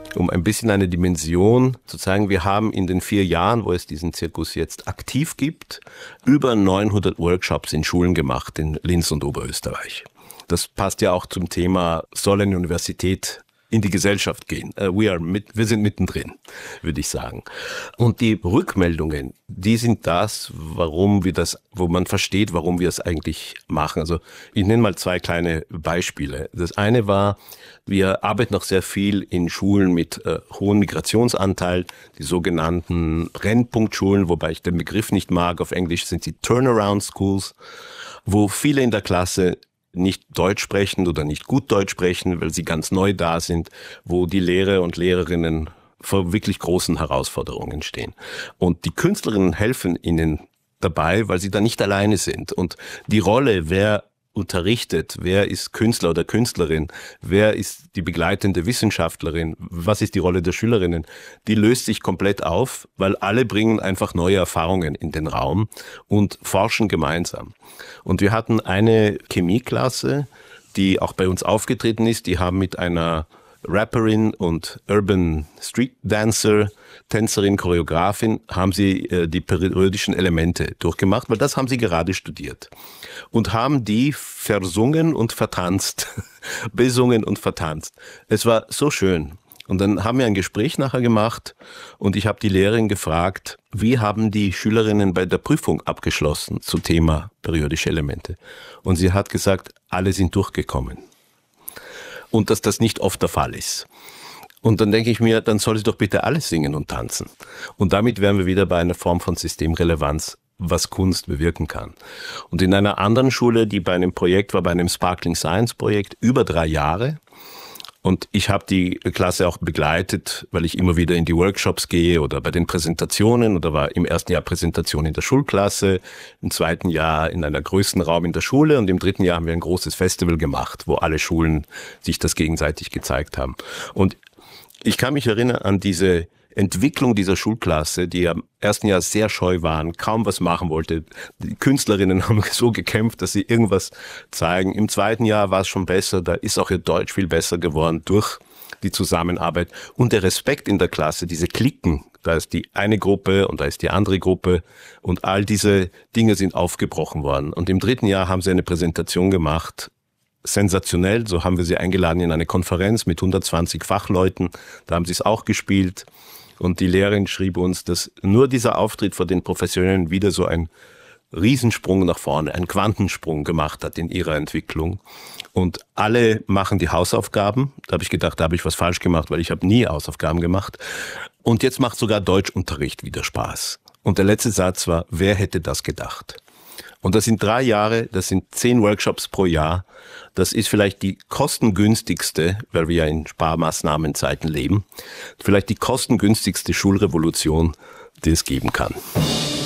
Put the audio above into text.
um ein bisschen eine Dimension zu zeigen. Wir haben in den 4 Jahren, wo es diesen Zirkus jetzt aktiv gibt, über 900 Workshops in Schulen gemacht in Linz und Oberösterreich. Das passt ja auch zum Thema, soll eine Universität in die Gesellschaft gehen. Wir sind mittendrin, würde ich sagen. Und die Rückmeldungen, die sind das, wo man versteht, warum wir es eigentlich machen. Also ich nenne mal 2 kleine Beispiele. Das eine war, wir arbeiten noch sehr viel in Schulen mit hohem Migrationsanteil, die sogenannten Brennpunktschulen, wobei ich den Begriff nicht mag. Auf Englisch sind sie Turnaround Schools, wo viele in der Klasse nicht Deutsch sprechen oder nicht gut Deutsch sprechen, weil sie ganz neu da sind, wo die Lehrer und Lehrerinnen vor wirklich großen Herausforderungen stehen. Und die Künstlerinnen helfen ihnen dabei, weil sie da nicht alleine sind. Und die Rolle, wer unterrichtet, wer ist Künstler oder Künstlerin, wer ist die begleitende Wissenschaftlerin, was ist die Rolle der Schülerinnen, die löst sich komplett auf, weil alle bringen einfach neue Erfahrungen in den Raum und forschen gemeinsam. Und wir hatten eine Chemieklasse, die auch bei uns aufgetreten ist, die haben mit einer Rapperin und Urban Street Dancer, Tänzerin, Choreografin, haben sie die periodischen Elemente durchgemacht, weil das haben sie gerade studiert. Und haben die versungen und vertanzt, besungen und vertanzt. Es war so schön. Und dann haben wir ein Gespräch nachher gemacht und ich habe die Lehrerin gefragt, wie haben die Schülerinnen bei der Prüfung abgeschlossen zum Thema periodische Elemente? Und sie hat gesagt, alle sind durchgekommen. Und dass das nicht oft der Fall ist. Und dann denke ich mir, dann soll sie doch bitte alles singen und tanzen. Und damit wären wir wieder bei einer Form von Systemrelevanz, was Kunst bewirken kann. Und in einer anderen Schule, die bei einem Projekt war, bei einem Sparkling Science Projekt, über 3 Jahre. Und ich habe die Klasse auch begleitet, weil ich immer wieder in die Workshops gehe oder bei den Präsentationen, oder war im ersten Jahr Präsentation in der Schulklasse, im zweiten Jahr in einer größeren Raum in der Schule und im dritten Jahr haben wir ein großes Festival gemacht, wo alle Schulen sich das gegenseitig gezeigt haben. Und ich kann mich erinnern an diese Entwicklung dieser Schulklasse, die am ersten Jahr sehr scheu waren, kaum was machen wollte. Die Künstlerinnen haben so gekämpft, dass sie irgendwas zeigen. Im zweiten Jahr war es schon besser, da ist auch ihr Deutsch viel besser geworden durch die Zusammenarbeit. Und der Respekt in der Klasse, diese Klicken, da ist die eine Gruppe und da ist die andere Gruppe und all diese Dinge sind aufgebrochen worden. Und im dritten Jahr haben sie eine Präsentation gemacht, sensationell, so haben wir sie eingeladen in eine Konferenz mit 120 Fachleuten, da haben sie es auch gespielt. Und die Lehrerin schrieb uns, dass nur dieser Auftritt vor den Professionellen wieder so ein Riesensprung nach vorne, einen Quantensprung gemacht hat in ihrer Entwicklung. Und alle machen die Hausaufgaben. Da habe ich gedacht, da habe ich was falsch gemacht, weil ich habe nie Hausaufgaben gemacht. Und jetzt macht sogar Deutschunterricht wieder Spaß. Und der letzte Satz war, wer hätte das gedacht? Und das sind 3 Jahre, das sind 10 Workshops pro Jahr. Das ist vielleicht die kostengünstigste, weil wir ja in Sparmaßnahmenzeiten leben, vielleicht die kostengünstigste Schulrevolution, die es geben kann.